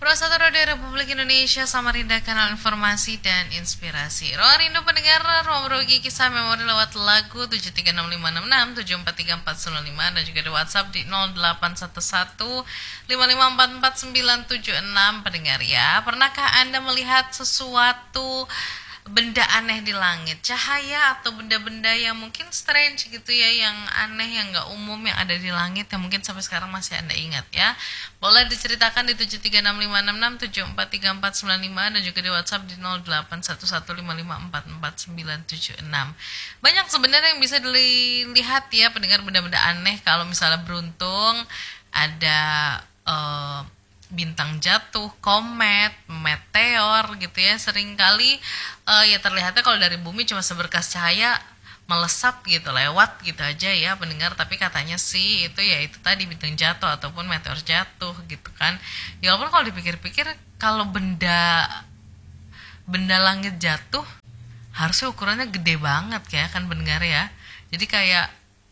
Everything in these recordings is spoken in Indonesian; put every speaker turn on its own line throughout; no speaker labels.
Satu Radio Republik Indonesia, Samarinda, kanal informasi dan inspirasi. Ruang rindu pendengar, ruang berbagi kisah memori lewat lagu 73656743405 dan juga di WhatsApp di 0811554496 pendengar ya. Pernahkah Anda melihat sesuatu benda aneh di langit, cahaya atau benda-benda yang mungkin strange gitu ya, yang aneh, yang gak umum, yang ada di langit, yang mungkin sampai sekarang masih Anda ingat ya? Boleh diceritakan di 73656643495 dan juga di WhatsApp di 0811554496. Banyak sebenarnya yang bisa dilihat ya pendengar, benda-benda aneh. Kalau misalnya beruntung ada bintang jatuh, komet, meteor gitu ya. Seringkali ya terlihatnya kalau dari bumi cuma seberkas cahaya melesat gitu, lewat gitu aja ya pendengar. Tapi katanya sih itu ya itu tadi bintang jatuh ataupun meteor jatuh gitu kan. Ya walaupun kalau dipikir-pikir, kalau benda langit jatuh harusnya ukurannya gede banget ya kan pendengar ya. Jadi kayak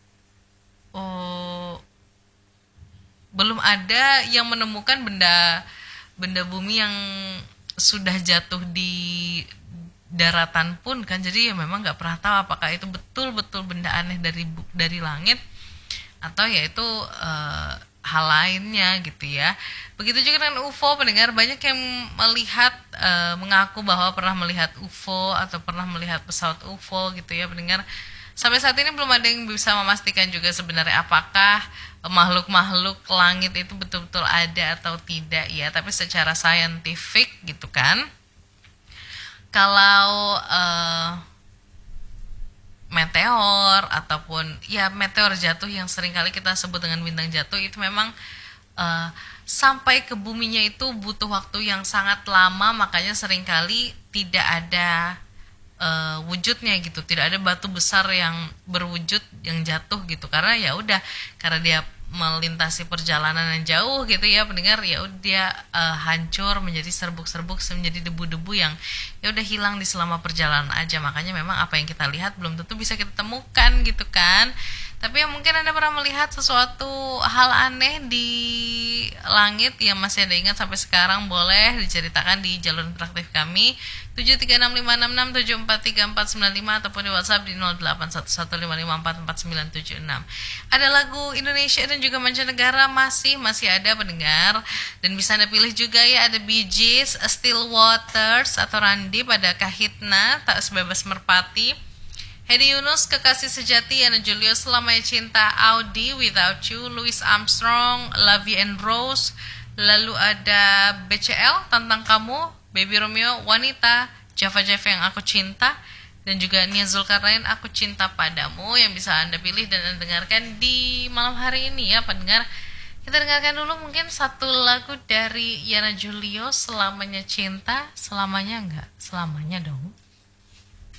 belum ada yang menemukan benda bumi yang sudah jatuh di daratan pun kan. Jadi ya memang nggak pernah tahu apakah itu betul-betul benda aneh dari langit atau ya itu hal lainnya gitu ya. Begitu juga dengan UFO pendengar, banyak yang melihat mengaku bahwa pernah melihat UFO atau pernah melihat pesawat UFO gitu ya pendengar. Sampai saat ini belum ada yang bisa memastikan juga sebenarnya apakah makhluk-makhluk langit itu betul-betul ada atau tidak ya. Tapi secara saintifik gitu kan, kalau meteor ataupun ya meteor jatuh yang seringkali kita sebut dengan bintang jatuh itu memang sampai ke buminya itu butuh waktu yang sangat lama. Makanya seringkali tidak ada wujudnya gitu, tidak ada batu besar yang berwujud yang jatuh gitu, karena ya udah, karena dia melintasi perjalanan yang jauh gitu ya pendengar, ya udah dia hancur menjadi serbuk-serbuk, menjadi debu-debu yang ya udah hilang di selama perjalanan aja. Makanya memang apa yang kita lihat belum tentu bisa kita temukan gitu kan. Tapi ya mungkin Anda pernah melihat sesuatu hal aneh di langit yang masih Anda ingat sampai sekarang, boleh diceritakan di jalur interaktif kami 73656743495 ataupun di WhatsApp di 081155444976. Ada lagu Indonesia dan juga mancanegara masih ada pendengar, dan bisa Anda pilih juga ya. Ada Bee Gees, Still Waters atau Randi pada Kahitna, Tak Sebebas Merpati, Hedi Yunus, Kekasih Sejati, Yana Julio, Selamanya Cinta, Audi, Without You, Louis Armstrong, Lavi and Rose. Lalu ada BCL, Tantang Kamu, Baby Romeo, Wanita, Java Java Yang Aku Cinta, dan juga Nia Zulkarnain, Aku Cinta Padamu, yang bisa Anda pilih dan Anda dengarkan di malam hari ini ya pendengar. Kita dengarkan dulu mungkin satu lagu dari Yana Julio, Selamanya Cinta. Selamanya enggak? Selamanya dong.